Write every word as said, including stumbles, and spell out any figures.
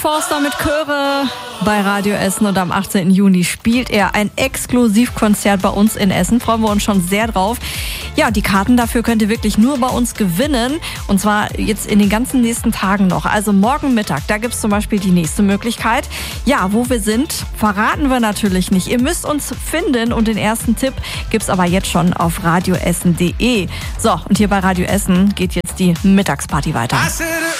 Forster mit Chöre bei Radio Essen und am achtzehnten Juni spielt er ein Exklusivkonzert bei uns in Essen. Freuen wir uns schon sehr drauf. Ja, die Karten dafür könnt ihr wirklich nur bei uns gewinnen und zwar jetzt in den ganzen nächsten Tagen noch. Also morgen Mittag, da gibt's zum Beispiel die nächste Möglichkeit. Ja, wo wir sind, verraten wir natürlich nicht. Ihr müsst uns finden und den ersten Tipp gibt's aber jetzt schon auf radioessen punkt de. So, und hier bei Radio Essen geht jetzt die Mittagsparty weiter.